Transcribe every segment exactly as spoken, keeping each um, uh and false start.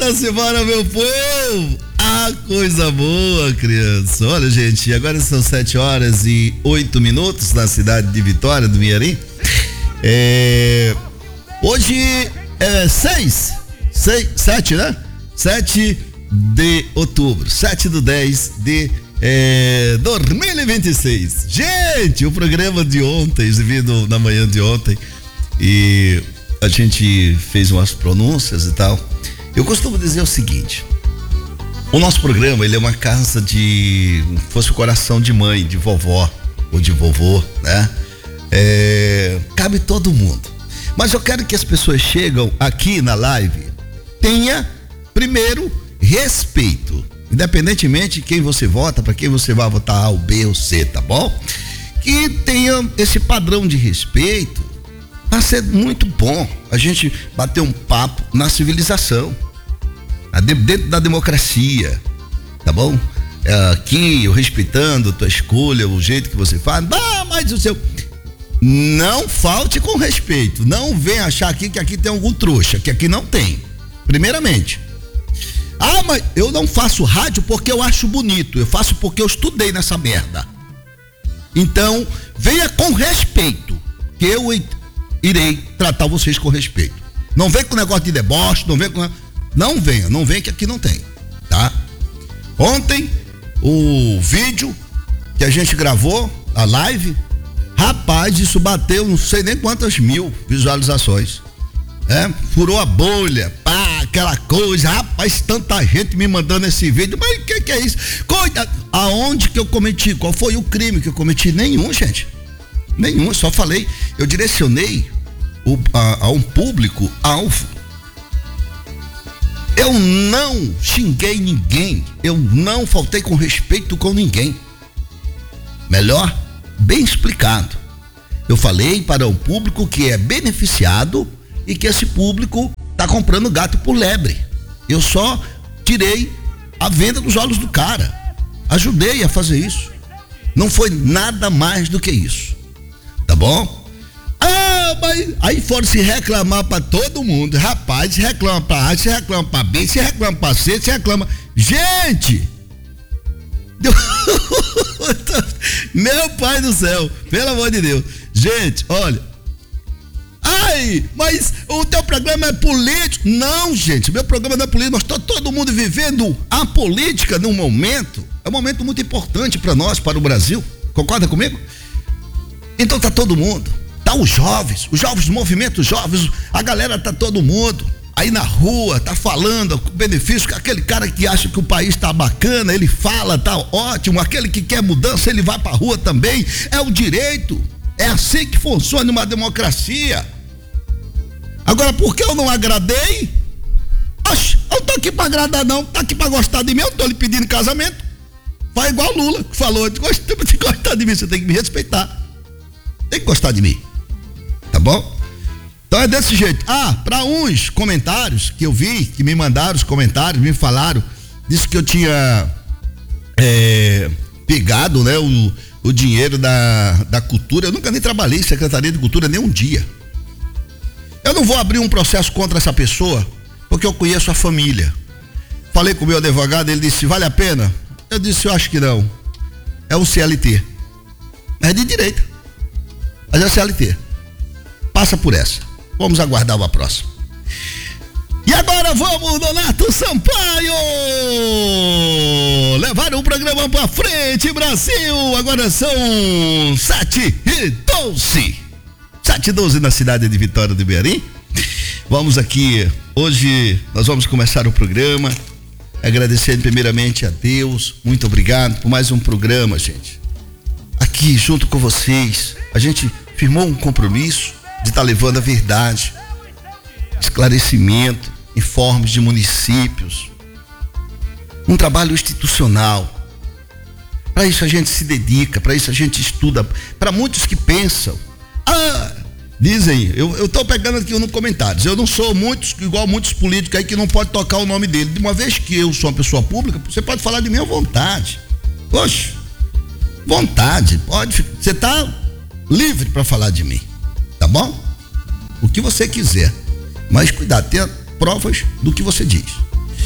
Bota-se embora, meu povo! Ah, coisa boa, criança. Olha, gente, agora são sete horas e oito minutos na cidade de Vitória do Mearim. É, hoje é seis, seis, sete, né? sete de outubro, sete do dez de é, dois mil e vinte e seis. Gente, o programa de ontem, exibido na manhã de ontem, e a gente fez umas pronúncias e tal. Eu costumo dizer o seguinte: o nosso programa, ele é uma casa de, fosse o coração de mãe, de vovó ou de vovô, né? É, cabe todo mundo. Mas eu quero que as pessoas chegam aqui na live tenha primeiro respeito, independentemente de quem você vota, para quem você vai votar A, ou B ou C, tá bom? Que tenha esse padrão de respeito, vai ser muito bom a gente bater um papo na civilização, dentro da democracia, tá bom? É, aqui eu respeitando a tua escolha, o jeito que você faz, ah, mas o seu, não falte com respeito, não venha achar aqui que aqui tem algum trouxa, que aqui não tem, primeiramente. Ah, mas eu não faço rádio porque eu acho bonito, eu faço porque eu estudei nessa merda. Então, venha com respeito, que eu irei tratar vocês com respeito. Não vem com negócio de deboche, não vem com... Não venha, não venha que aqui não tem, tá? Ontem, o vídeo que a gente gravou, a live, rapaz, isso bateu não sei nem quantas mil visualizações. É, furou a bolha, pá, aquela coisa, rapaz, tanta gente me mandando esse vídeo, mas o que que é isso? Coisa, aonde que eu cometi? Qual foi o crime que eu cometi? Nenhum, gente, nenhum, eu só falei, eu direcionei o, a, a um público alvo. Eu não xinguei ninguém, eu não faltei com respeito com ninguém. Melhor, bem explicado. Eu falei para o público que é beneficiado e que esse público tá comprando gato por lebre. Eu só tirei a venda dos olhos do cara. Ajudei a fazer isso. Não foi nada mais do que isso. Tá bom? Ah, mas aí foram se reclamar pra todo mundo. Rapaz, se reclama pra A, se reclama pra B, se reclama pra C, se reclama. Gente! Meu pai do céu, pelo amor de Deus. Gente, olha. Ai, mas o teu programa é político. Não, gente, meu programa não é político. Nós estamos todo mundo vivendo a política num momento. É um momento muito importante para nós, para o Brasil. Concorda comigo? Então tá todo mundo. Tá os jovens, os jovens do movimento jovens, a galera tá todo mundo aí na rua, tá falando o benefício, aquele cara que acha que o país tá bacana, ele fala, tá ótimo, aquele que quer mudança, ele vai pra rua também, é o direito, é assim que funciona uma democracia. Agora, por que eu não agradei? Oxe, eu não tô aqui pra agradar não, tá aqui pra gostar de mim, eu tô lhe pedindo casamento. Faz igual Lula, que falou, de gostar de mim, você tem que me respeitar, tem que gostar de mim. Tá bom? Então é desse jeito. Ah, para uns comentários que eu vi, que me mandaram os comentários, me falaram, disse que eu tinha é, pegado, né, o, o dinheiro da, da cultura. Eu nunca nem trabalhei em Secretaria de Cultura nem um dia. Eu não vou abrir um processo contra essa pessoa, porque eu conheço a família. Falei com o meu advogado, ele disse, vale a pena? Eu disse, eu acho que não. É o C L T. É de direita. Mas é o C L T. Passa por essa. Vamos aguardar uma próxima. E agora vamos, Donato Sampaio! Levar o programa pra frente, Brasil! Agora são sete e doze. sete e doze na cidade de Vitória do Mearim. Vamos aqui, hoje nós vamos começar o programa, agradecendo primeiramente a Deus. Muito obrigado por mais um programa, gente. Aqui, junto com vocês, a gente firmou um compromisso de estar tá levando a verdade, esclarecimento, informes de municípios, um trabalho institucional. Para isso a gente se dedica, para isso a gente estuda. Para muitos que pensam, ah, dizem, eu, eu tô pegando aqui no comentários, eu não sou muitos, igual muitos políticos aí que não pode tocar o nome dele. De uma vez que eu sou uma pessoa pública, você pode falar de mim à vontade. Poxa, vontade, pode, você tá livre para falar de mim. Tá bom? O que você quiser. Mas cuidado, tenha provas do que você diz.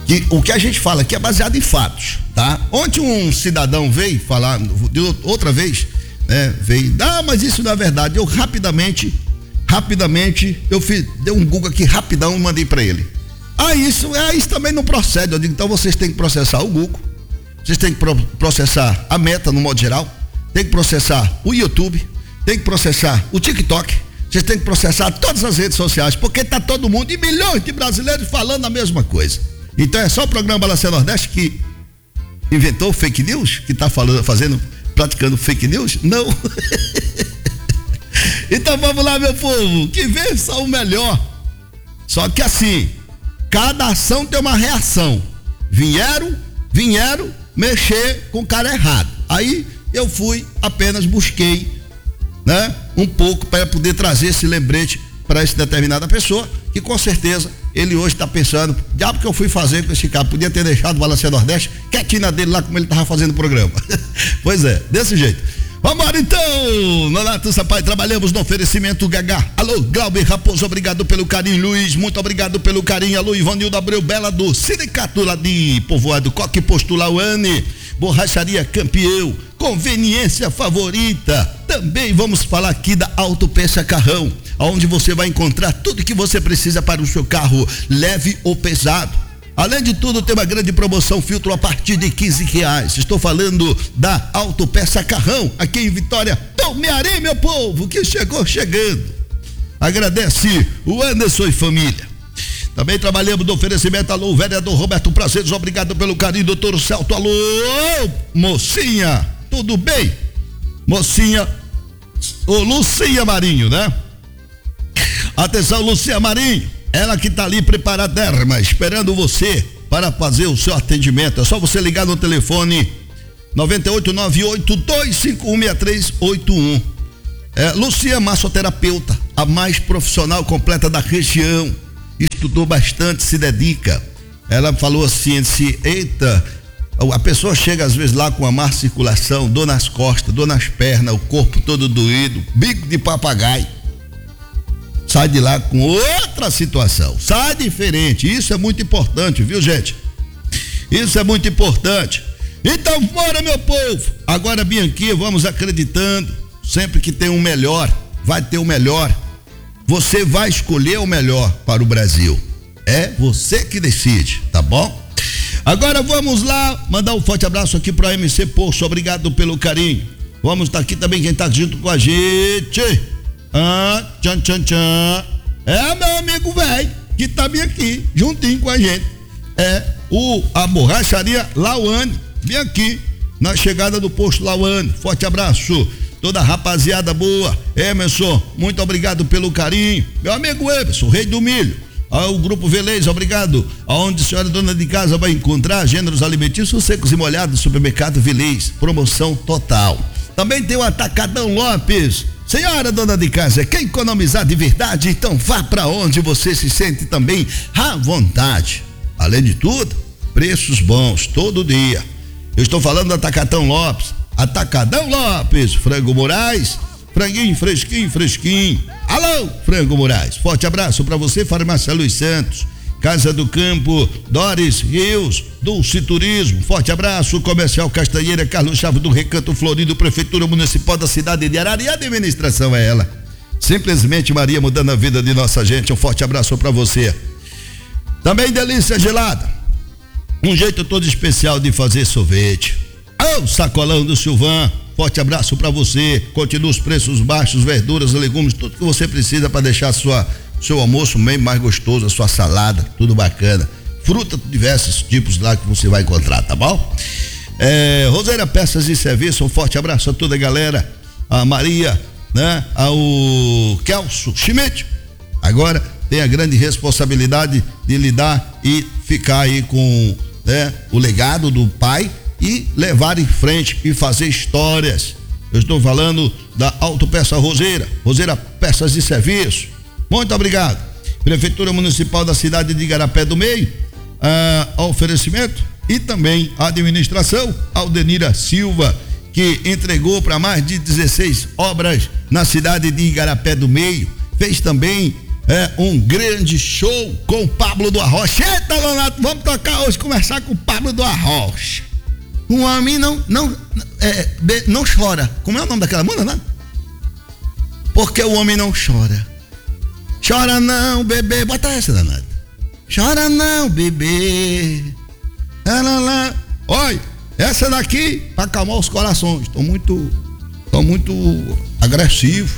que o que a gente fala aqui é baseado em fatos, tá? Ontem um cidadão veio falar, de outra vez, né? Veio, ah, mas isso não é verdade. Eu rapidamente, rapidamente, eu fiz, dei um Google aqui rapidão e mandei para ele. Ah, isso, é, isso também não procede. Eu digo, então vocês têm que processar o Google, vocês têm que pro, processar a Meta no modo geral, tem que processar o YouTube, tem que processar o TikTok, vocês têm que processar todas as redes sociais, porque tá todo mundo e milhões de brasileiros falando a mesma coisa. Então é só o programa Balanceio Nordeste que inventou fake news, que tá falando, fazendo, praticando fake news? Não. Então vamos lá, meu povo, que vença o melhor. Só que assim, cada ação tem uma reação. Vieram, vieram mexer com o cara errado. Aí eu fui, apenas busquei, né, um pouco para poder trazer esse lembrete para essa determinada pessoa, que com certeza ele hoje está pensando, diabo que eu fui fazer com esse cara, podia ter deixado o Balanceio Nordeste quietinho na dele lá como ele estava fazendo o programa. Pois é, desse jeito. Vamos embora então, Nonato Sampaio, trabalhamos no oferecimento Gagá. Alô, Glauber Raposo, obrigado pelo carinho. Luiz, muito obrigado pelo carinho. Alô, Ivanildo Abreu Bela do Sindicato lá de Povoado Coque Posto Lauane. Borracharia Campeão, conveniência favorita. Também vamos falar aqui da Autopeça Carrão, onde você vai encontrar tudo que você precisa para o seu carro, leve ou pesado. Além de tudo, tem uma grande promoção, filtro a partir de quinze reais. Estou falando da Autopeça Carrão, aqui em Vitória. Palmeirém, meu povo, que chegou chegando. Agradece o Anderson e família. Também trabalhamos no oferecimento. Alô, vereador Roberto Prazeres, obrigado pelo carinho, doutor Celto. Alô, mocinha, tudo bem? Mocinha, ô Lucinha Marinho, né? Atenção, Lucinha Marinho, ela que tá ali preparadérrima, esperando você para fazer o seu atendimento. É só você ligar no telefone nove oito nove oito dois cinco um seis três oito um. É, Lucia, massoterapeuta, a mais profissional completa da região. Estudou bastante, se dedica. Ela falou assim, disse, eita, a pessoa chega às vezes lá com a má circulação, dor nas costas, dor nas pernas, o corpo todo doído, bico de papagaio. Sai de lá com outra situação, sai diferente. Isso é muito importante, viu, gente? Isso é muito importante. Então, bora, meu povo. Agora, bem aqui, vamos acreditando, sempre que tem um melhor, vai ter o melhor. Você vai escolher o melhor para o Brasil. É você que decide, tá bom? Agora vamos lá, mandar um forte abraço aqui para a M C Poço, obrigado pelo carinho. Vamos estar aqui também quem tá junto com a gente. Ah, tchan, tchan, tchan. É meu amigo velho, que tá bem aqui, juntinho com a gente. É o, a borracharia Lauane, bem aqui, na chegada do posto Lauane. Forte abraço. Toda a rapaziada boa. Emerson, muito obrigado pelo carinho. Meu amigo Emerson, rei do milho. Ao Grupo Velez, obrigado. Aonde a senhora dona de casa vai encontrar gêneros alimentícios secos e molhados, supermercado Velez, promoção total. Também tem o Atacadão Lopes. Senhora dona de casa, quer economizar de verdade? Então vá para onde você se sente também à vontade. Além de tudo, preços bons todo dia. Eu estou falando do Atacadão Lopes. Atacadão Lopes, Frango Moraes, franguinho fresquinho, fresquinho. Alô, Frango Moraes, forte abraço para você, Farmácia Luiz Santos, Casa do Campo, Doris Rios, Dulce Turismo, forte abraço, Comercial Castanheira, Carlos Chave do Recanto Florido, Prefeitura Municipal da cidade de Arara, e a administração é ela. Simplesmente Maria, mudando a vida de nossa gente, um forte abraço para você. Também Delícia Gelada, um jeito todo especial de fazer sorvete. Ô, oh, sacolão do Silvan, forte abraço para você. Continua os preços baixos, verduras, legumes, tudo que você precisa para deixar sua, seu almoço bem mais gostoso, a sua salada, tudo bacana. Fruta, diversos tipos lá que você vai encontrar, tá bom? É, Roseira Peças e Serviço, um forte abraço a toda a galera. A Maria, né? Ao Kelso Schmidt. Agora tem a grande responsabilidade de lidar e ficar aí com, né, o legado do pai e levar em frente e fazer histórias. Eu estou falando da Autopeça Roseira, Roseira Peças de Serviço. Muito obrigado. Prefeitura Municipal da cidade de Igarapé do Meio, ah, oferecimento, e também a administração, Aldenira Silva, que entregou para mais de dezesseis obras na cidade de Igarapé do Meio. Fez também é um grande show com o Pablo do Arrocha. Eita, Leonardo, vamos tocar hoje, conversar com o Pablo do Arrocha. Um homem não, não, é, não chora. Como é o nome daquela música, né? Porque o homem não chora. Chora não, bebê. Bota essa, danada. Chora não, bebê. Olha, essa daqui pra acalmar os corações. Tô muito, tô muito agressivo.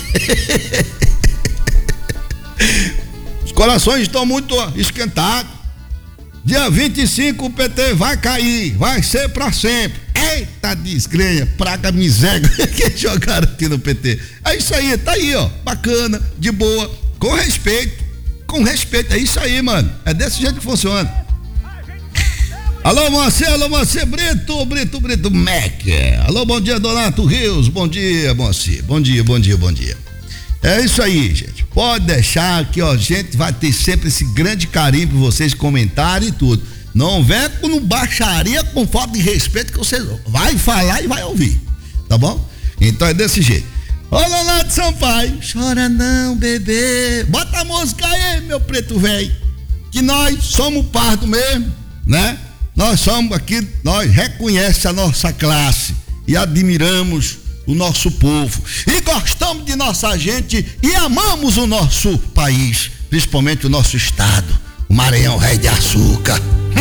Os corações estão muito esquentados. Dia vinte e cinco o P T vai cair, vai ser pra sempre. Eita desgrenha, praga miséria que jogaram aqui no P T. É isso aí, tá aí, ó, bacana, de boa, com respeito, com respeito, é isso aí, mano, é desse jeito que funciona. Alô, Moacir, alô, Moacir, Brito, Brito, Brito, Mac. Alô, bom dia, Donato Rios, bom dia, Moacir, bom dia, bom dia, bom dia. É isso aí, gente. Pode deixar que, ó, a gente vai ter sempre esse grande carinho por vocês, comentário e tudo. Não vem com baixaria, com falta de respeito que você vai falar e vai ouvir, tá bom? Então é desse jeito. Ô, Leonardo Sampaio, chora não, bebê. Bota a música aí, meu preto velho. Que nós somos pardo mesmo, né? Nós somos aqui, nós reconhecemos a nossa classe e admiramos o nosso povo e gostamos de nossa gente e amamos o nosso país, principalmente o nosso estado, o Maranhão Rei de Açúcar.